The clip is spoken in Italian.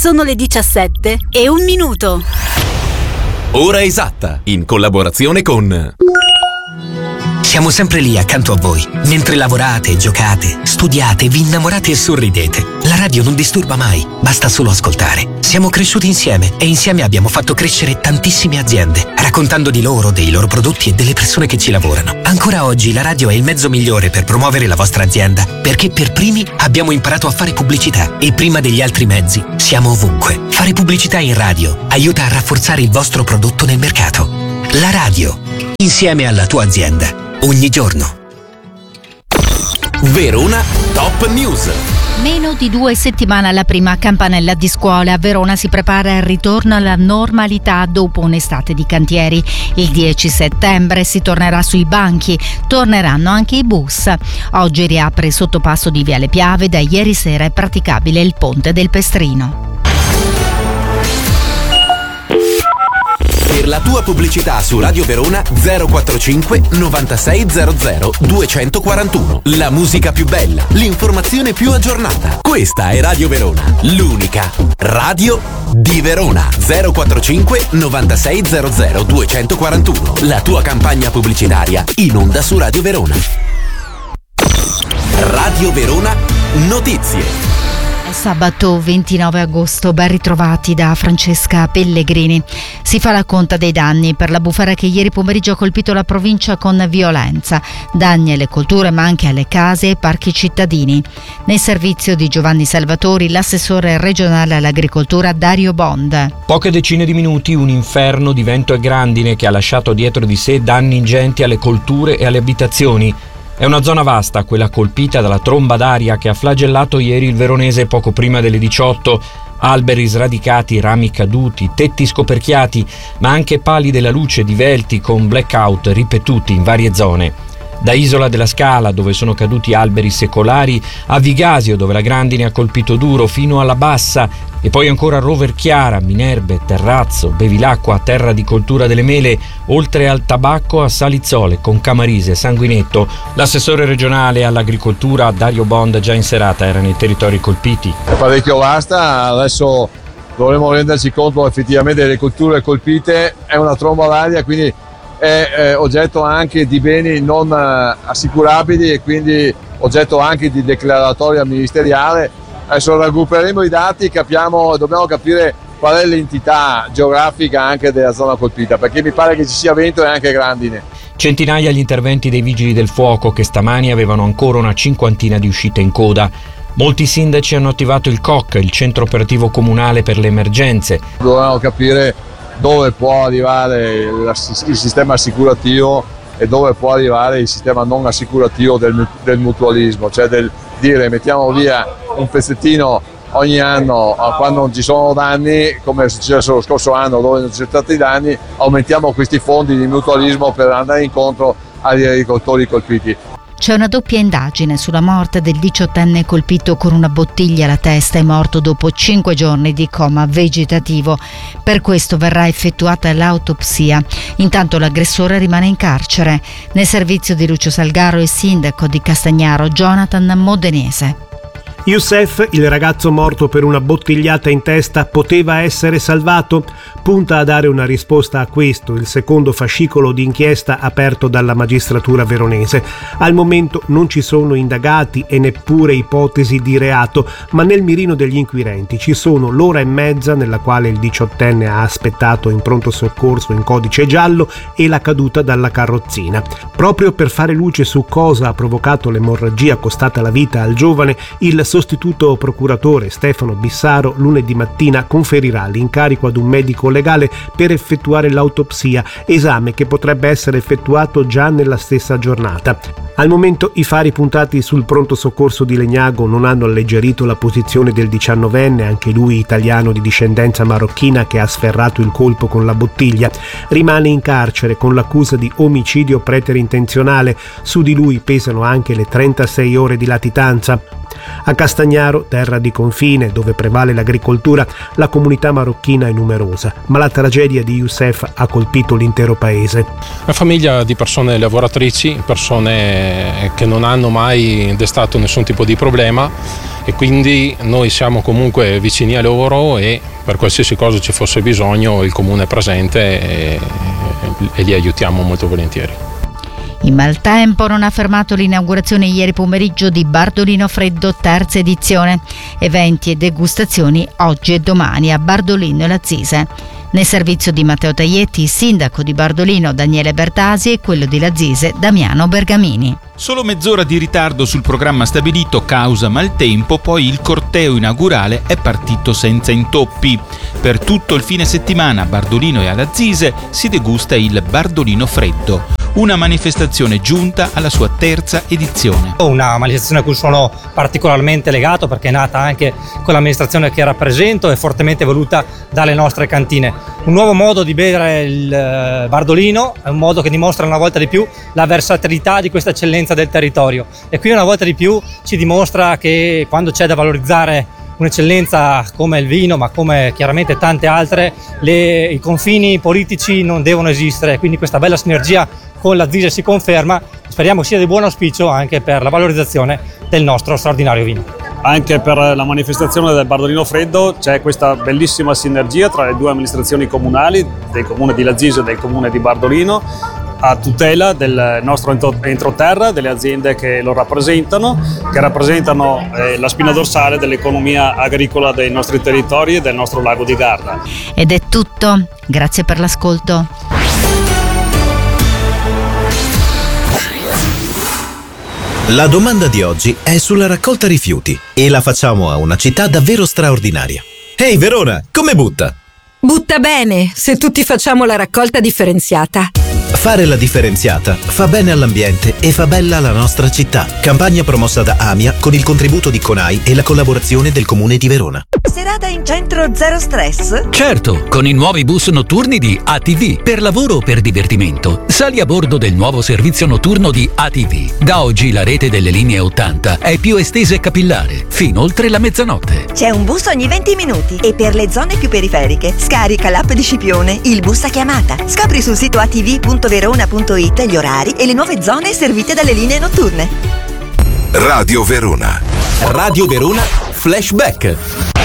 Sono le 17:01. Ora esatta, in collaborazione con... Siamo sempre lì accanto a voi, mentre lavorate, giocate, studiate, vi innamorate e sorridete. La radio non disturba mai, basta solo ascoltare. Siamo cresciuti insieme e insieme abbiamo fatto crescere tantissime aziende, raccontando di loro, dei loro prodotti e delle persone che ci lavorano. Ancora oggi la radio è il mezzo migliore per promuovere la vostra azienda, perché per primi abbiamo imparato a fare pubblicità e prima degli altri mezzi siamo ovunque. Fare pubblicità in radio aiuta a rafforzare il vostro prodotto nel mercato. La radio, insieme alla tua azienda. Ogni giorno. Verona Top News. Meno di 2 settimane alla prima campanella di scuola. A Verona si prepara il ritorno alla normalità dopo un'estate di cantieri. Il 10 settembre si tornerà sui banchi, torneranno anche i bus. Oggi riapre il sottopasso di Viale Piave, da ieri sera è praticabile il ponte del Pestrino. Per la tua pubblicità su Radio Verona 045 9600 241. La musica più bella, l'informazione più aggiornata. Questa è Radio Verona, l'unica radio di Verona. 045 9600 241. La tua campagna pubblicitaria in onda su Radio Verona. Radio Verona Notizie. Sabato 29 agosto, ben ritrovati da Francesca Pellegrini. Si fa la conta dei danni per la bufera che ieri pomeriggio ha colpito la provincia con violenza. Danni alle colture ma anche alle case e ai parchi cittadini. Nel servizio di Giovanni Salvatori, l'assessore regionale all'agricoltura Dario Bond. Poche decine di minuti, un inferno di vento e grandine che ha lasciato dietro di sé danni ingenti alle colture e alle abitazioni. È una zona vasta, quella colpita dalla tromba d'aria che ha flagellato ieri il veronese poco prima delle 18. Alberi sradicati, rami caduti, tetti scoperchiati, ma anche pali della luce divelti con blackout ripetuti in varie zone. Da Isola della Scala, dove sono caduti alberi secolari, a Vigasio, dove la grandine ha colpito duro, fino alla Bassa, e poi ancora a Roverchiara, Minerbe, Terrazzo, Bevilacqua, terra di coltura delle mele, oltre al tabacco a Salizzole, con Camarise, Sanguinetto. L'assessore regionale all'agricoltura Dario Bond, già in serata, era nei territori colpiti. È parecchio vasta, adesso dovremo renderci conto effettivamente delle colture colpite, è una tromba d'aria, quindi è oggetto anche di beni non assicurabili e quindi oggetto anche di declaratoria ministeriale. Adesso raggrupperemo i dati, dobbiamo capire qual è l'entità geografica anche della zona colpita, perché mi pare che ci sia vento e anche grandine. Centinaia gli interventi dei vigili del fuoco che stamani avevano ancora una cinquantina di uscite in coda. Molti sindaci hanno attivato il COC, il centro operativo comunale per le emergenze. Dobbiamo capire dove può arrivare il sistema assicurativo e dove può arrivare il sistema non assicurativo del mutualismo, cioè del dire mettiamo via un pezzettino ogni anno quando non ci sono danni, come è successo lo scorso anno dove non ci sono stati danni, aumentiamo questi fondi di mutualismo per andare incontro agli agricoltori colpiti. C'è una doppia indagine sulla morte del 18enne colpito con una bottiglia alla testa e morto dopo 5 giorni di coma vegetativo. Per questo verrà effettuata l'autopsia. Intanto l'aggressore rimane in carcere. Nel servizio di Lucio Salgaro, il sindaco di Castagnaro, Jonathan Modenese. Youssef, il ragazzo morto per una bottigliata in testa, poteva essere salvato? Punta a dare una risposta a questo il secondo fascicolo di inchiesta aperto dalla magistratura veronese. Al momento non ci sono indagati e neppure ipotesi di reato, ma nel mirino degli inquirenti ci sono l'ora e mezza nella quale il 18enne ha aspettato in pronto soccorso in codice giallo e la caduta dalla carrozzina. Proprio per fare luce su cosa ha provocato l'emorragia costata la vita al giovane, il sostituto procuratore Stefano Bissaro lunedì mattina conferirà l'incarico ad un medico legale per effettuare l'autopsia, esame che potrebbe essere effettuato già nella stessa giornata. Al momento i fari puntati sul pronto soccorso di Legnago non hanno alleggerito la posizione del 19enne, anche lui italiano di discendenza marocchina che ha sferrato il colpo con la bottiglia. Rimane in carcere con l'accusa di omicidio preterintenzionale. Su di lui pesano anche le 36 ore di latitanza. A Castagnaro, terra di confine dove prevale l'agricoltura, la comunità marocchina è numerosa, ma la tragedia di Youssef ha colpito l'intero paese. Una famiglia di persone lavoratrici, persone che non hanno mai destato nessun tipo di problema e quindi noi siamo comunque vicini a loro e per qualsiasi cosa ci fosse bisogno il comune è presente e li aiutiamo molto volentieri. Il maltempo non ha fermato l'inaugurazione ieri pomeriggio di Bardolino Freddo terza edizione. Eventi e degustazioni oggi e domani a Bardolino e Lazise. Nel servizio di Matteo Taglietti, sindaco di Bardolino Daniele Bertasi e quello di Lazise Damiano Bergamini. Solo mezz'ora di ritardo sul programma stabilito causa maltempo, poi il corteo inaugurale è partito senza intoppi. Per tutto il fine settimana a Bardolino e a Lazise si degusta il Bardolino Freddo, una manifestazione giunta alla sua terza edizione. Una manifestazione a cui sono particolarmente legato perché è nata anche con l'amministrazione che rappresento e fortemente voluta dalle nostre cantine. Un nuovo modo di bere il Bardolino, è un modo che dimostra una volta di più la versatilità di questa eccellenza del territorio e qui una volta di più ci dimostra che quando c'è da valorizzare un'eccellenza come il vino, ma come chiaramente tante altre, i confini politici non devono esistere, quindi questa bella sinergia con la Zise si conferma, speriamo sia di buon auspicio anche per la valorizzazione del nostro straordinario vino. Anche per la manifestazione del Bardolino Freddo c'è questa bellissima sinergia tra le due amministrazioni comunali, del comune di Lazise e del comune di Bardolino, a tutela del nostro entroterra, delle aziende che lo rappresentano, la spina dorsale dell'economia agricola dei nostri territori e del nostro lago di Garda. Ed è tutto, grazie per l'ascolto. La domanda di oggi è sulla raccolta rifiuti e la facciamo a una città davvero straordinaria. Ehi Verona, come butta? Butta bene, se tutti facciamo la raccolta differenziata. Fare la differenziata fa bene all'ambiente e fa bella la nostra città. Campagna promossa da AMIA con il contributo di CONAI e la collaborazione del Comune di Verona. Serata in centro zero stress? Certo, con i nuovi bus notturni di ATV. Per lavoro o per divertimento, sali a bordo del nuovo servizio notturno di ATV. Da oggi la rete delle linee 80 è più estesa e capillare, fino oltre la mezzanotte. C'è un bus ogni 20 minuti e per le zone più periferiche scarica l'app di Scipione, il bus a chiamata. Scopri sul sito atv.verona.it gli orari e le nuove zone servite dalle linee notturne. Radio Verona. Radio Verona Flashback.